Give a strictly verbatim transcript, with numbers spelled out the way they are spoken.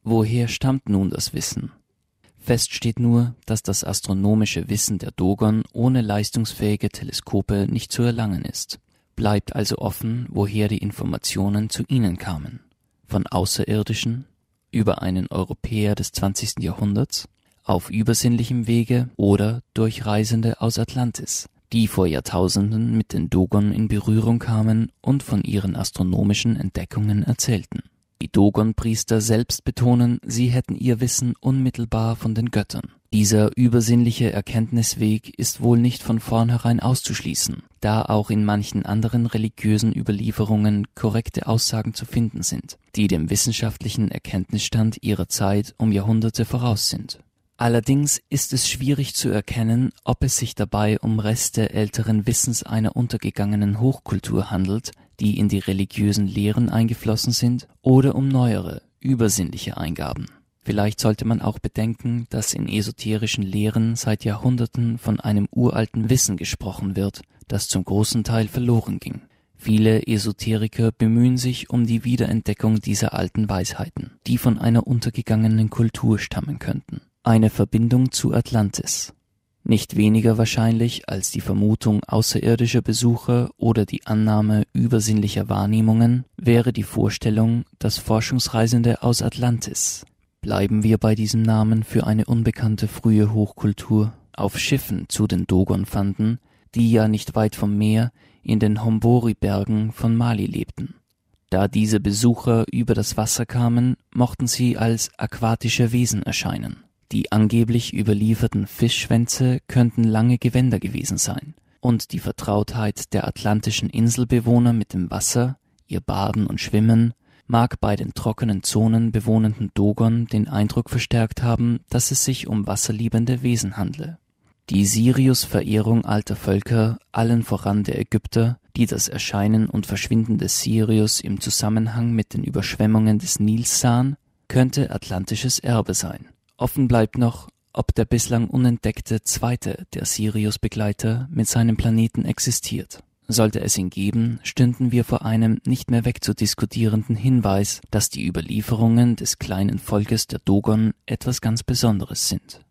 Woher stammt nun das Wissen? Fest steht nur, dass das astronomische Wissen der Dogon ohne leistungsfähige Teleskope nicht zu erlangen ist. Bleibt also offen, woher die Informationen zu ihnen kamen. Von Außerirdischen, über einen Europäer des zwanzigsten Jahrhunderts, auf übersinnlichem Wege oder durch Reisende aus Atlantis, die vor Jahrtausenden mit den Dogon in Berührung kamen und von ihren astronomischen Entdeckungen erzählten. Die Dogon-Priester selbst betonen, sie hätten ihr Wissen unmittelbar von den Göttern. Dieser übersinnliche Erkenntnisweg ist wohl nicht von vornherein auszuschließen, da auch in manchen anderen religiösen Überlieferungen korrekte Aussagen zu finden sind, die dem wissenschaftlichen Erkenntnisstand ihrer Zeit um Jahrhunderte voraus sind. Allerdings ist es schwierig zu erkennen, ob es sich dabei um Reste älteren Wissens einer untergegangenen Hochkultur handelt, die in die religiösen Lehren eingeflossen sind, oder um neuere, übersinnliche Eingaben. Vielleicht sollte man auch bedenken, dass in esoterischen Lehren seit Jahrhunderten von einem uralten Wissen gesprochen wird, das zum großen Teil verloren ging. Viele Esoteriker bemühen sich um die Wiederentdeckung dieser alten Weisheiten, die von einer untergegangenen Kultur stammen könnten. Eine Verbindung zu Atlantis. Nicht weniger wahrscheinlich als die Vermutung außerirdischer Besucher oder die Annahme übersinnlicher Wahrnehmungen wäre die Vorstellung, dass Forschungsreisende aus Atlantis, bleiben wir bei diesem Namen für eine unbekannte frühe Hochkultur, auf Schiffen zu den Dogon fanden, die ja nicht weit vom Meer in den Hombori-Bergen von Mali lebten. Da diese Besucher über das Wasser kamen, mochten sie als aquatische Wesen erscheinen. Die angeblich überlieferten Fischschwänze könnten lange Gewänder gewesen sein, und die Vertrautheit der atlantischen Inselbewohner mit dem Wasser, ihr Baden und Schwimmen, mag bei den trockenen Zonen bewohnenden Dogon den Eindruck verstärkt haben, dass es sich um wasserliebende Wesen handle. Die Sirius-Verehrung alter Völker, allen voran der Ägypter, die das Erscheinen und Verschwinden des Sirius im Zusammenhang mit den Überschwemmungen des Nils sahen, könnte atlantisches Erbe sein. Offen bleibt noch, ob der bislang unentdeckte zweite der Sirius-Begleiter mit seinem Planeten existiert. Sollte es ihn geben, stünden wir vor einem nicht mehr wegzudiskutierenden Hinweis, dass die Überlieferungen des kleinen Volkes der Dogon etwas ganz Besonderes sind.